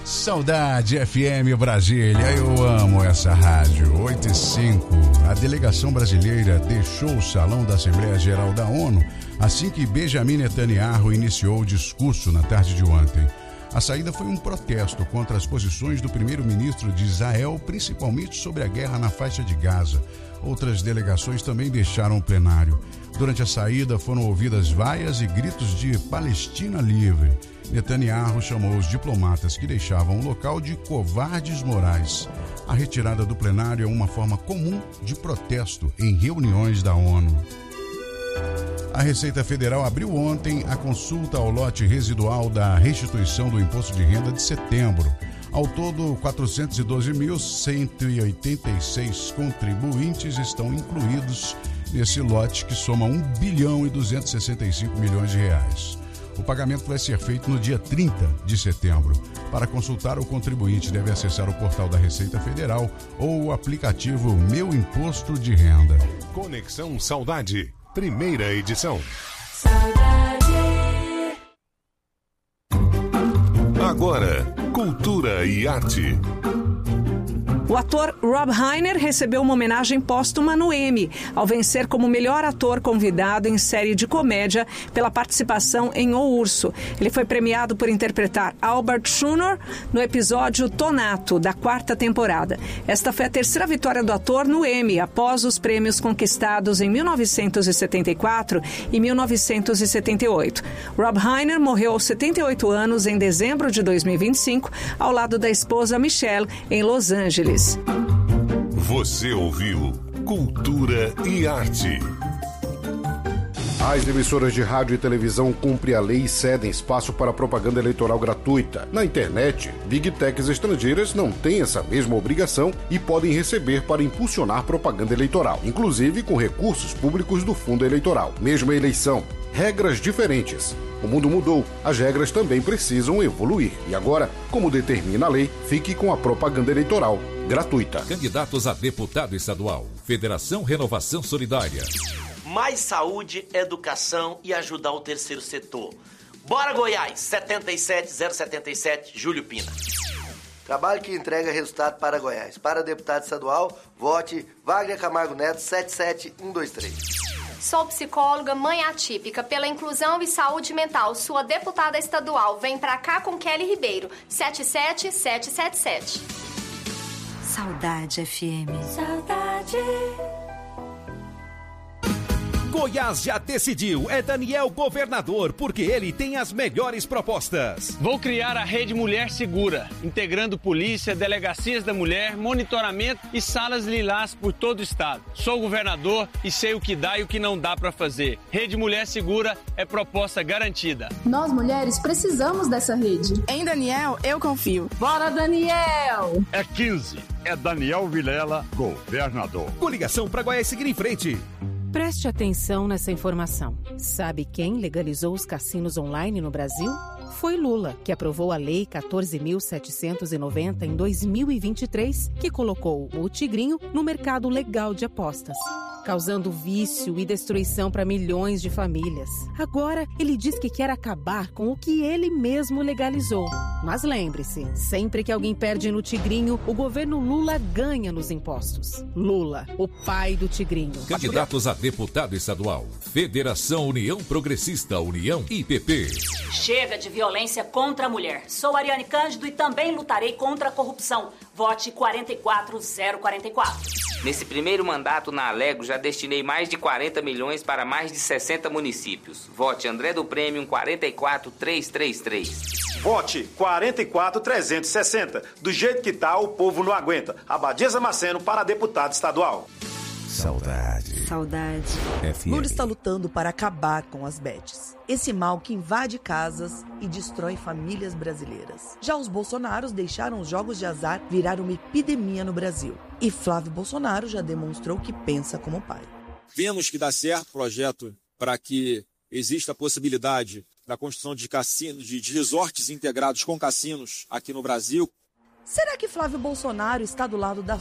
Saudade FM Brasília, eu amo essa rádio. 8h05, a delegação brasileira deixou o salão da Assembleia Geral da ONU assim que Benjamin Netanyahu iniciou o discurso na tarde de ontem. A saída foi um protesto contra as posições do primeiro-ministro de Israel, principalmente sobre a guerra na faixa de Gaza. Outras delegações também deixaram o plenário. Durante a saída foram ouvidas vaias e gritos de Palestina livre. Netanyahu chamou os diplomatas que deixavam o local de covardes morais. A retirada do plenário é uma forma comum de protesto em reuniões da ONU. A Receita Federal abriu ontem a consulta ao lote residual da restituição do imposto de renda de setembro. Ao todo, 412.186 contribuintes estão incluídos nesse lote que soma 1,265 bilhões de reais. O pagamento vai ser feito no dia 30 de setembro. Para consultar, o contribuinte deve acessar o portal da Receita Federal ou o aplicativo Meu Imposto de Renda. Conexão Saudade, primeira edição. Agora, cultura e arte. O ator Rob Reiner recebeu uma homenagem póstuma no Emmy, ao vencer como melhor ator convidado em série de comédia pela participação em O Urso. Ele foi premiado por interpretar Albert Schuner no episódio Tonato, da 4ª temporada. Esta foi a terceira vitória do ator no Emmy, após os prêmios conquistados em 1974 e 1978. Rob Reiner morreu aos 78 anos em dezembro de 2025, ao lado da esposa Michelle, em Los Angeles. Você ouviu Cultura e Arte. As emissoras de rádio e televisão cumprem a lei e cedem espaço para propaganda eleitoral gratuita. Na internet, Big Techs estrangeiras não têm essa mesma obrigação e podem receber para impulsionar propaganda eleitoral, inclusive com recursos públicos do fundo eleitoral. Mesma eleição, regras diferentes. O mundo mudou, as regras também precisam evoluir. E agora, como determina a lei, fique com a propaganda eleitoral gratuita. Candidatos a deputado estadual. Federação Renovação Solidária. Mais saúde, educação e ajudar o terceiro setor. Bora, Goiás! 77077, Júlio Pina. Trabalho que entrega resultado para Goiás. Para deputado estadual, vote Wagner Camargo Neto, 77123. Sou psicóloga, mãe atípica, pela inclusão e saúde mental. Sua deputada estadual. Vem pra cá com Kelly Ribeiro, 77777. Saudade FM. Saudade. Goiás já decidiu, é Daniel governador, porque ele tem as melhores propostas. Vou criar a Rede Mulher Segura, integrando polícia, delegacias da mulher, monitoramento e salas lilás por todo o estado. Sou governador e sei o que dá e o que não dá para fazer. Rede Mulher Segura é proposta garantida. Nós mulheres precisamos dessa rede. Em Daniel, eu confio. Bora, Daniel! É 15, é Daniel Vilela, governador. Coligação para Goiás seguir em frente. Preste atenção nessa informação. Sabe quem legalizou os cassinos online no Brasil? Foi Lula, que aprovou a Lei 14.790 em 2023, que colocou o Tigrinho no mercado legal de apostas, causando vício e destruição para milhões de famílias. Agora, ele diz que quer acabar com o que ele mesmo legalizou. Mas lembre-se, sempre que alguém perde no Tigrinho, o governo Lula ganha nos impostos. Lula, o pai do Tigrinho. Candidatos a deputado estadual. Federação União Progressista, União IPP. Chega de violência contra a mulher. Sou Ariane Cândido e também lutarei contra a corrupção. Vote 44044. Nesse primeiro mandato na Alego, já destinei mais de 40 milhões para mais de 60 municípios. Vote André do Prêmio 44333. Vote 44360. Do jeito que tá, o povo não aguenta. Abadias Maceno para deputado estadual. Saudade. Saudade. Lula está lutando para acabar com as bets. Esse mal que invade casas e destrói famílias brasileiras. Já os bolsonaros deixaram os jogos de azar virar uma epidemia no Brasil. E Flávio Bolsonaro já demonstrou que pensa como pai. Vemos que dá certo o projeto para que exista a possibilidade da construção de cassinos, de resorts integrados com cassinos aqui no Brasil. Será que Flávio Bolsonaro está do lado da